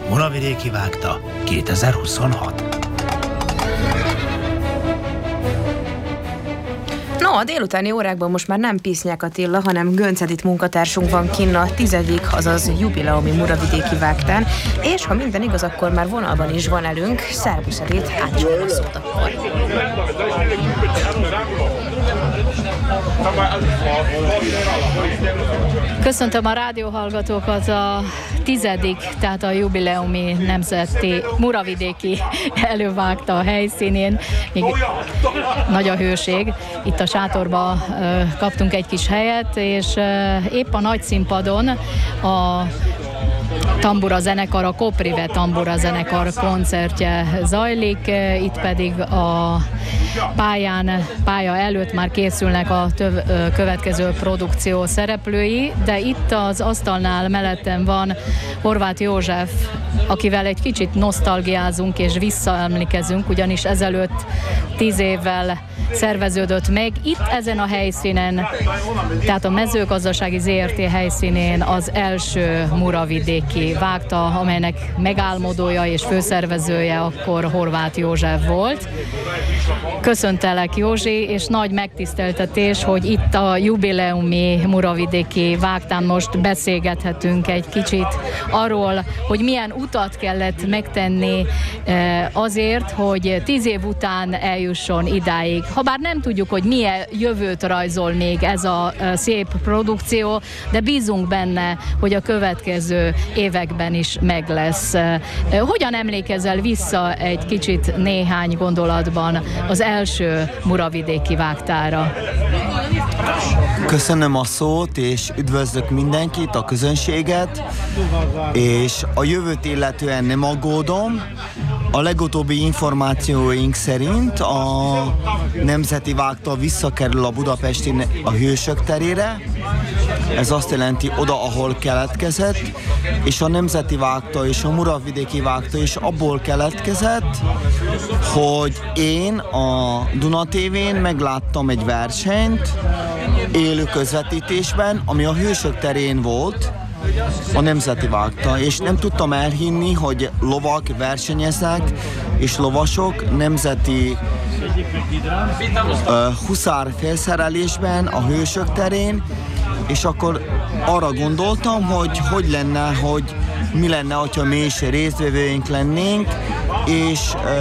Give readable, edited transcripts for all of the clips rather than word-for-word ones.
Muravidéki vágta 2026. No, a délutáni órákban most már nem Pisznyák Attila, hanem Gönc Edit munkatársunk van kinn a 10., azaz jubileumi Muravidéki vágtán, és ha minden igaz, akkor már vonalban is van elünk. Szervusz Edit, át is a szót akkor. Köszöntöm a rádióhallgatókat a 10., tehát a jubileumi nemzeti Muravidéki elővágta a helyszínén. Még nagy a hőség. Itt a sátorba kaptunk egy kis helyet, és épp a nagy színpadon a tambura zenekar, a Koprive tambura zenekar koncertje zajlik, itt pedig a pálya előtt már készülnek a következő produkció szereplői, de itt az asztalnál mellettem van Horváth József, akivel egy kicsit nosztalgiázunk és visszaemlékezünk, ugyanis ezelőtt 10 évvel szerveződött meg itt ezen a helyszínen, tehát a mezőgazdasági ZRT helyszínén az első Muravidéki vágta, amelynek megálmodója és főszervezője akkor Horváth József volt. Köszöntelek, Józsi, és nagy megtiszteltetés, hogy itt a jubileumi Muravidéki vágtán most beszélgethetünk egy kicsit arról, hogy milyen utat kellett megtenni azért, hogy 10 év után eljusson idáig. Habár nem tudjuk, hogy milyen jövőt rajzol még ez a szép produkció, de bízunk benne, hogy a következő években is meg lesz. Hogyan emlékezel vissza egy kicsit néhány gondolatban az első Muravidéki vágtára? Köszönöm a szót, és üdvözlök mindenkit, a közönséget, és a jövőt illetően nem aggódom. A legutóbbi információink szerint a Nemzeti Vágta visszakerül a budapesti a Hősök terére. Ez azt jelenti oda, ahol keletkezett, és a Nemzeti Vágta és a Muravidéki Vágta is abból keletkezett, hogy én a Duna TV-n megláttam egy versenyt élő közvetítésben, ami a Hősök terén volt, a Nemzeti Vágta, és nem tudtam elhinni, hogy lovak versenyeznek, és lovasok nemzeti huszár felszerelésben a Hősök terén, és akkor arra gondoltam, hogy lenne, hogy mi lenne, hogyha mi is résztvevőink lennénk, és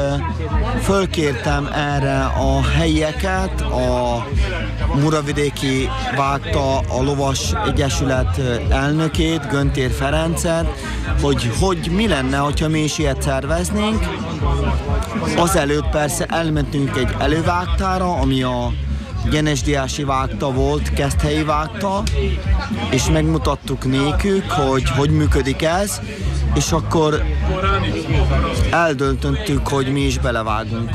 fölkértem erre a helyieket, a Muravidéki Vágta a Lovas Egyesület elnökét, Göntér Ferencet, hogy mi lenne, hogyha mi is ilyet szerveznénk. Azelőtt persze elmentünk egy elővágtára, ami a Genesdiási Vágta volt, Keszthelyi Vágta, és megmutattuk nékük, hogy működik ez, és akkor eldöntöttük, hogy mi is belevágunk.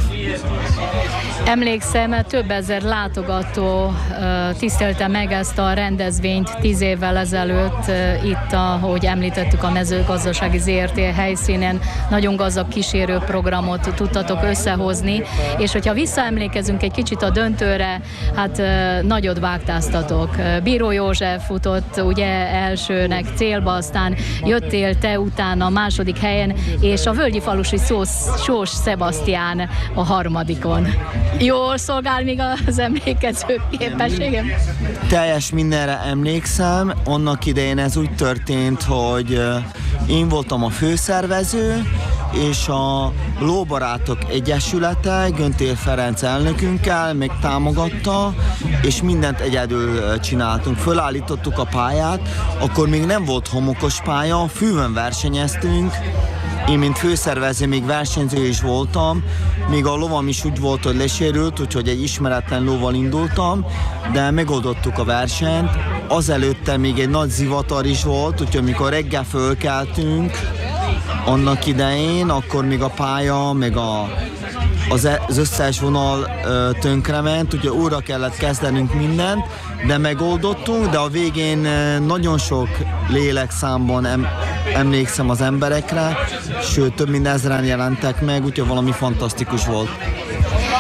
Emlékszem, több ezer látogató tisztelte meg ezt a rendezvényt 10 évvel ezelőtt itt, ahogy említettük, a mezőgazdasági ZRT helyszínen. Nagyon gazdag kísérőprogramot tudtatok összehozni, és hogyha visszaemlékezünk egy kicsit a döntőre, hát nagyot vágtáztatok. Bíró József futott ugye elsőnek célba, aztán jöttél te utána a második helyen, és a völgyifalusi Sós Szebasztián a harmadikon. Jól szolgál még az emlékező képességem? Teljes mindenre emlékszem. Annak idején ez úgy történt, hogy én voltam a főszervező, és a Lóbarátok Egyesülete Göntér Ferenc elnökünkkel meg támogatta, és mindent egyedül csináltunk. Fölállítottuk a pályát, akkor még nem volt homokos pálya, fűvön versenyeztünk. Én, mint főszervező, még versenyző is voltam, még a lovam is úgy volt, hogy lesérült, úgyhogy egy ismeretlen lóval indultam, de megoldottuk a versenyt. Azelőtte még egy nagy zivatar is volt, úgyhogy amikor reggel fölkeltünk, annak idején, akkor még a pálya, meg az összes vonal tönkrement, úgyhogy újra kellett kezdenünk mindent, de megoldottunk, de a végén nagyon sok lélekszámban emlékszem az emberekre, sőt több mint 1000-en jelentek meg, úgyhogy valami fantasztikus volt.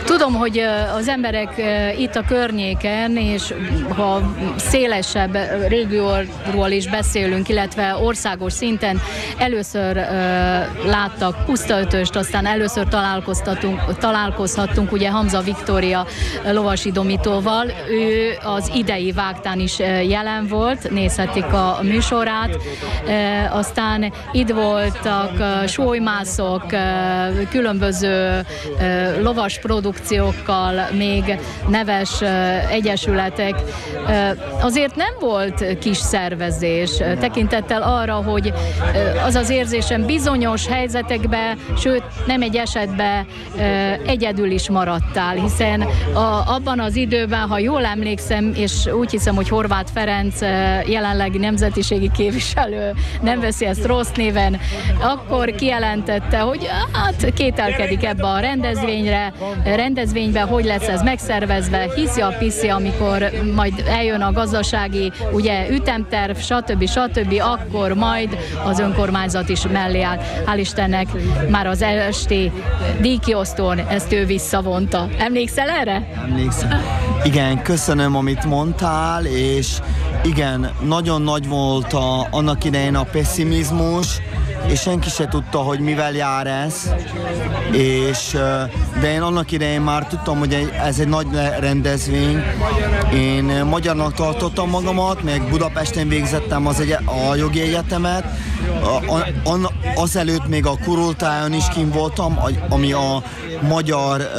Tudom, hogy az emberek itt a környéken, és ha szélesebb régióról is beszélünk, illetve országos szinten először láttak pusztaötöst, aztán először találkozhattunk ugye Hamza Viktória lovasidomítóval. Ő az idei vágtán is jelen volt, nézhetik a műsorát. Aztán itt voltak sólymászok, különböző lovas produkciókkal, még neves egyesületek. Azért nem volt kis szervezés, tekintettel arra, hogy az az érzésem bizonyos helyzetekben, sőt nem egy esetben egyedül is maradtál, hiszen abban az időben, ha jól emlékszem, és úgy hiszem, hogy Horváth Ferenc jelenlegi nemzetiségi képviselő nem veszi ezt rossz néven, akkor kijelentette, hogy hát kételkedik ebbe a rendezvénybe, hogy lesz ez megszervezve, hiszi-piszi, amikor majd eljön a gazdasági ugye, ütemterv, stb., akkor majd az önkormányzat is mellé áll. Hál' Istennek már az esti díjkiosztón ezt ő visszavonta. Emlékszel erre? Emlékszem. Igen, köszönöm, amit mondtál, és igen, nagyon nagy volt annak idején a pessimizmus, és senki se tudta, hogy mivel jár ez, de én annak idején már tudtam, hogy ez egy nagy rendezvény. Én magyarnak tartottam magamat, meg Budapesten végzettem a jogi egyetemet, azelőtt még a Kurultájon is kint voltam, ami a magyar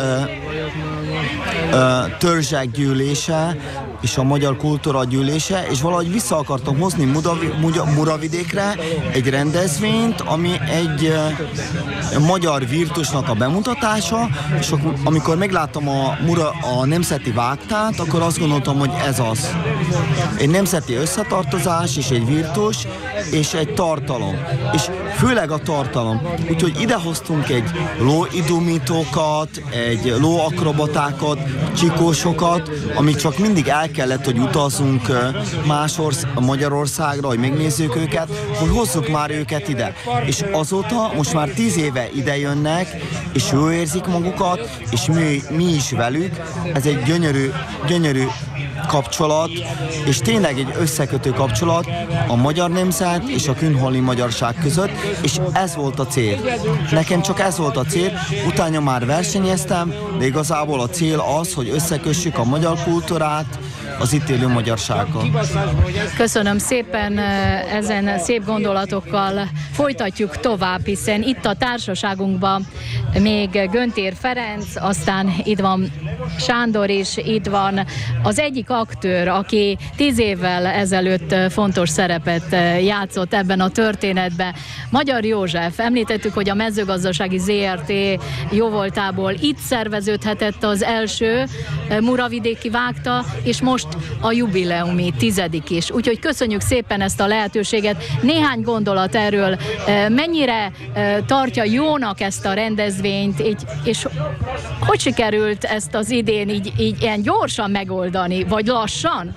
törzsek gyűlése és a magyar kultúra gyűlése, és valahogy vissza akartam hozni Muravidékre egy rendezvényt, ami egy magyar virtusnak a bemutatása, és amikor megláttam a nemzeti vágtánt, akkor azt gondoltam, hogy ez az. Egy nemzeti összetartozás, és egy virtus, és egy tartalom. És főleg a tartalom. Úgyhogy idehoztunk egy lóidumítókat, egy lóakrobatákat, csikósokat, amit csak mindig el kellett, hogy utazzunk Magyarországra, hogy megnézzük őket, hogy hozzuk már őket ide. És azóta most már 10 éve ide jönnek, és jól érzik magukat, és mi is velük. Ez egy gyönyörű kapcsolat, és tényleg egy összekötő kapcsolat a magyar nemzet és a künholni magyarság között, és ez volt a cél. Nekem csak ez volt a cél, utána már versenyeztem, de igazából a cél az, hogy összekössük a magyar kultúrát az itt élő magyarsággal. Köszönöm szépen, ezen szép gondolatokkal folytatjuk tovább, hiszen itt a társaságunkban még Göntér Ferenc, aztán itt van Sándor is, itt van az egyik aktőr, aki 10 évvel ezelőtt fontos szerepet játszott ebben a történetben. Magyar József, említettük, hogy a mezőgazdasági ZRT jóvoltából itt szerveződhetett az első muravidéki vágta, és most a jubileumi 10. is. Úgyhogy köszönjük szépen ezt a lehetőséget. Néhány gondolat erről, mennyire tartja jónak ezt a rendezvényt, és hogy sikerült ezt az idén így ilyen gyorsan megoldani, vagy lassan?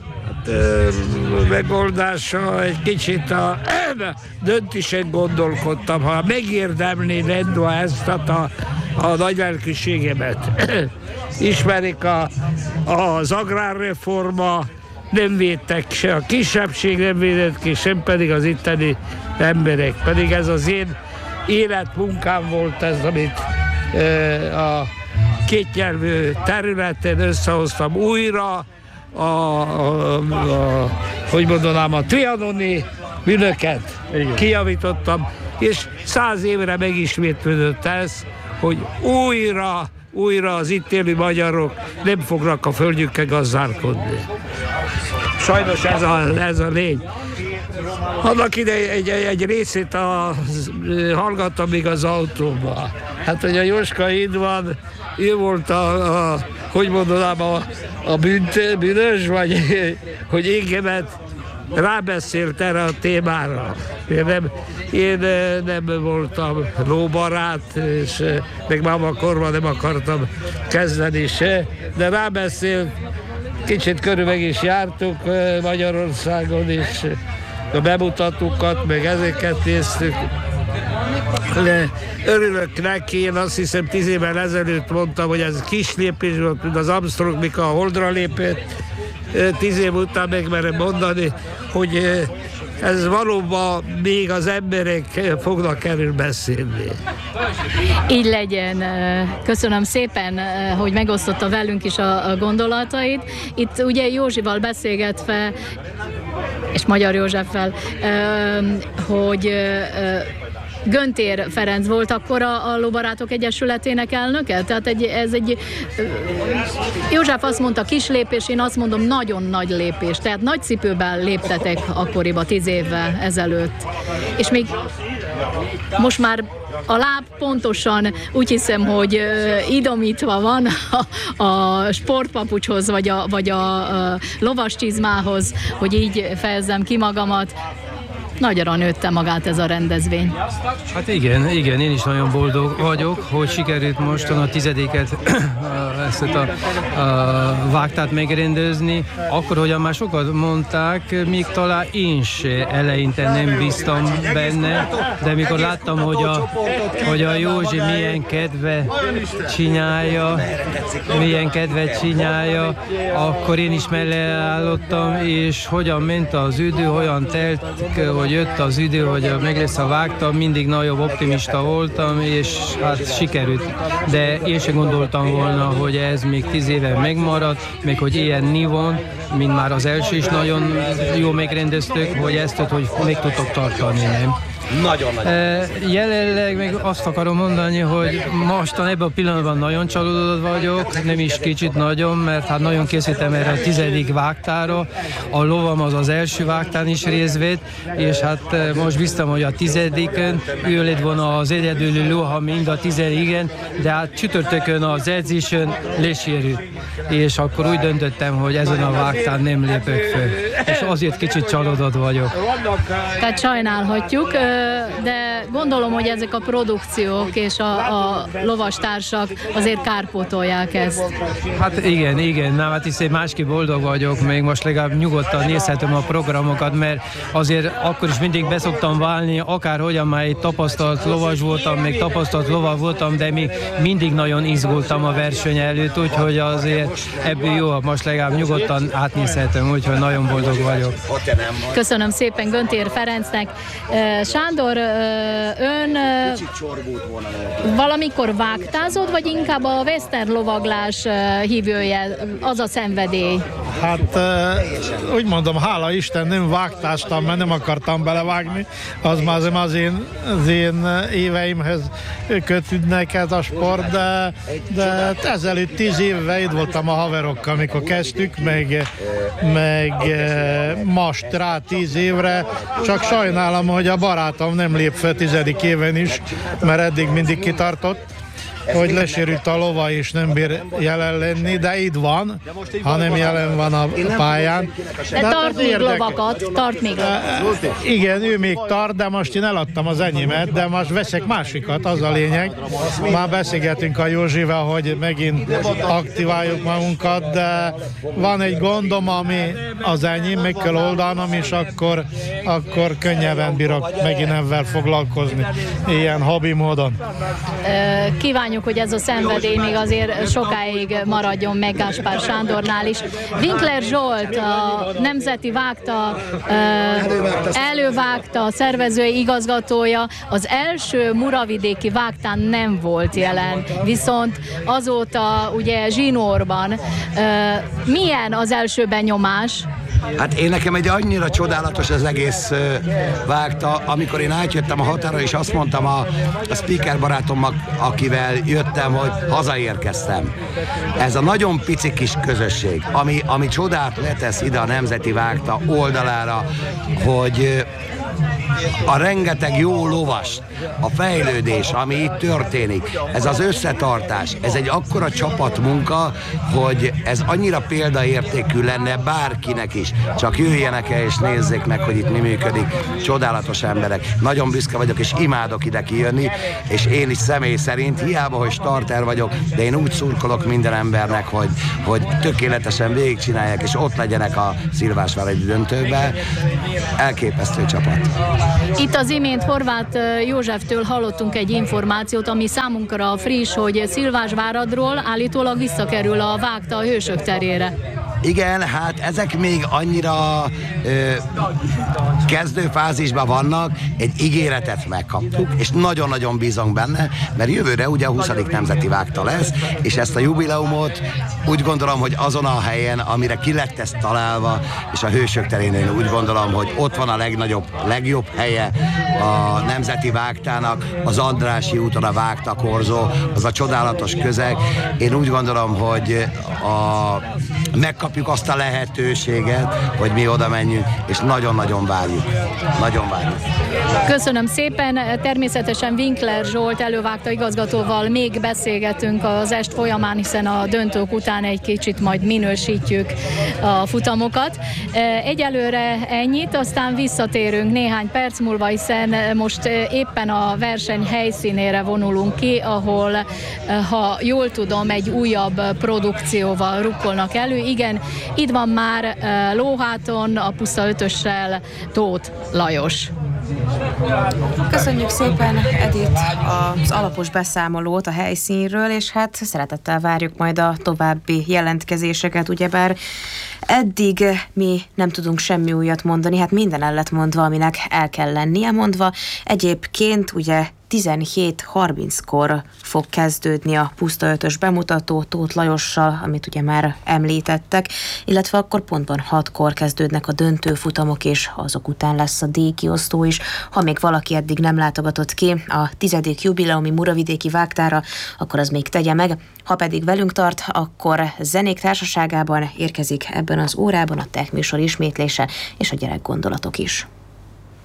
Megoldása egy kicsit a döntésen gondolkodtam, ha megérdemli Rendva ezt a nagy lelkűségemet. Ismerik az agrárreforma, nem védtek se a kisebbség, nem védett ki, sem pedig az itteni emberek. Pedig ez az én életmunkám volt ez, amit a kétnyelvű területen összehoztam újra, hogy mondanám, a trianoni bűnöket kijavítottam, és 100 évre megismétlődött ez, hogy újra az itt élő magyarok nem fognak a földjükkel gazdálkodni. Sajnos ez a lény. Annak idején egy részét hallgattam még az autóban. Hát, hogy a Jóska itt van, ő volt hogy mondanám, a bűnös, vagy hogy engemet rábeszélt erre a témára. Én nem voltam lóbarát, és meg mámakorban nem akartam kezdeni se, de rábeszélt, kicsit körül meg is jártuk Magyarországon, és a bemutatókat, meg ezeket néztük. Örülök neki, én azt hiszem 10 évvel ezelőtt mondtam, hogy ez kis lépés volt, mint az Armstrong, mikor a Holdra lépett. 10 év után megmerem mondani, hogy ez valóban még az emberek fognak erről beszélni. Így legyen. Köszönöm szépen, hogy megosztotta velünk is a gondolatait. Itt ugye Józsival beszélgetve, és Magyar Józseffel, hogy Göntér Ferenc volt akkor a Lóbarátok Egyesületének elnöke? Tehát ez egy József azt mondta kis lépés, én azt mondom nagyon nagy lépés. Tehát nagy cipőben léptetek akkoriban 10 évvel ezelőtt. És még most már a láb pontosan úgy hiszem, hogy idomítva van a sportpapucshoz, vagy a lovas csizmához, hogy így fejezzem ki magamat. Nagyra nőtte magát ez a rendezvény. Hát igen, én is nagyon boldog vagyok, hogy sikerült mostan a 10-et ezt a vágtát megrendezni. Akkor, hogyan már sokat mondták, még talán én se eleinte nem bíztam benne, de mikor láttam, hogy a Józsi milyen kedvet csinálja, akkor én is mellé állottam, és hogyan ment az idő, hogyan telt, hogy jött az idő, hogy meg lesz a vágta, mindig nagyobb optimista voltam, és hát sikerült. De én sem gondoltam volna, hogy ez még 10 éve megmarad, még hogy ilyen nívon, mint már az első is nagyon jó megrendeztük, hogy ezt hogy még tudtok tartani, nem? Jelenleg még azt akarom mondani, hogy mostan ebben a pillanatban nagyon csalódott vagyok, nem is kicsit nagyon, mert hát nagyon készítem erre a 10. vágtára, a lovam az első vágtán is részt vett, és hát most biztos, hogy a 10-ön ő lett volna az egyedüli ló, mind a 10-igen, de hát csütörtökön az edzésen lesérült, és akkor úgy döntöttem, hogy ezen a vágtán nem lépök föl, és azért kicsit csalódott vagyok. Tehát sajnálhatjuk, de gondolom, hogy ezek a produkciók és a lovastársak azért kárpótolják ezt. Hát igen, hát hiszen másképp boldog vagyok, még most legalább nyugodtan nézhetem a programokat, mert azért akkor is mindig beszoktam válni, akárhogyan már egy tapasztalt lovas voltam, még tapasztalt lova voltam, de még mindig nagyon izgultam a verseny előtt, úgyhogy azért ebből jó, most legalább nyugodtan átnézhetem, úgyhogy nagyon boldog vagyok. Köszönöm szépen Göntér Ferencnek. Sándor, ön valamikor vágtázott, vagy inkább a western lovaglás hívője, az a szenvedély? Hát úgy mondom, hála Isten, nem vágtáztam, mert nem akartam belevágni, az már az én éveimhez kötődnek ez a sport, de ezelőtt 10 évvel itt voltam a haverokkal, amikor kezdtük, meg most rá 10 évre, csak sajnálom, hogy a barátom nem lép fel 10. éven is, mert eddig mindig kitartott, hogy lesérült a lova és nem bír jelen lenni, de itt van, ha nem jelen van a pályán. De tart még lovakat, Igen, ő még tart, de most én eladtam az enyémet, de most veszek másikat, az a lényeg. Már beszélgetünk a Józsival, hogy megint aktiváljuk magunkat, de van egy gondom, ami az enyém, meg kell oldanom, és akkor könnyebben bírok megint ebben foglalkozni, ilyen hobby módon. Kívánjuk, hogy ez a szenvedély még azért sokáig maradjon meg Gáspár Sándornál is. Winkler Zsolt, a Nemzeti Vágta, elővágta, szervezői igazgatója, az első muravidéki vágtán nem volt jelen, viszont azóta ugye zsinórban. Milyen az első benyomás? Hát én nekem egy annyira csodálatos az egész vágta, amikor én átjöttem a határa, és azt mondtam a speaker barátomnak, akivel jöttem, hogy hazaérkeztem. Ez a nagyon pici kis közösség, ami csodát letesz ide a Nemzeti Vágta oldalára, hogy a rengeteg jó lovas, a fejlődés, ami itt történik, ez az összetartás, ez egy akkora csapatmunka, hogy ez annyira példaértékű lenne bárkinek is. Csak jöjjenek el és nézzék meg, hogy itt mi működik. Csodálatos emberek. Nagyon büszke vagyok, és imádok ide kijönni, és én is személy szerint, hiába, hogy starter vagyok, de én úgy szurkolok minden embernek, hogy tökéletesen végigcsinálják, és ott legyenek a Szilvásvári döntőbe. Elképesztő csapat. Itt az imént Horváth Józseftől hallottunk egy információt, ami számunkra friss, hogy Szilvásváradról állítólag visszakerül a Vágta a Hősök terére. Igen, hát ezek még annyira kezdőfázisban vannak, egy ígéretet megkaptuk, és nagyon-nagyon bízunk benne, mert jövőre ugye a 20. nemzeti vágta lesz, és ezt a jubileumot úgy gondolom, hogy azon a helyen, amire ki lett ez találva, és a Hősök terén én úgy gondolom, hogy ott van a legjobb helye a nemzeti vágtának, az Andrássy úton a Vágta korzó, az a csodálatos közeg. Én úgy gondolom, hogy megkapjuk azt a lehetőséget, hogy mi oda menjünk, és nagyon-nagyon várjuk. Nagyon várjuk. Köszönöm szépen, természetesen Winkler Zsolt elővágta igazgatóval még beszélgetünk az est folyamán, hiszen a döntők után egy kicsit majd minősítjük a futamokat. Egyelőre ennyit, aztán visszatérünk néhány perc múlva, hiszen most éppen a verseny helyszínére vonulunk ki, ahol, ha jól tudom, egy újabb produkcióval rukkolnak elő. Igen, itt van már lóháton a puszta ötössel Tóth Lajos. Köszönjük szépen, Edith, az alapos beszámolót a helyszínről, és hát szeretettel várjuk majd a további jelentkezéseket, ugyebár eddig mi nem tudunk semmi újat mondani, hát minden el lett mondva, aminek el kell lennie mondva. Egyébként ugye 17:30-kor fog kezdődni a puszta ötös bemutató Tóth Lajossal, amit ugye már említettek, illetve akkor pontban 6-kor kezdődnek a döntőfutamok, és azok után lesz a díjkiosztó is. Ha még valaki eddig nem látogatott ki a 10. jubileumi Muravidéki Vágtára, akkor az még tegye meg. Ha pedig velünk tart, akkor zenék társaságában érkezik ebben az órában a Tech műsor ismétlése és a gyerekgondolatok is.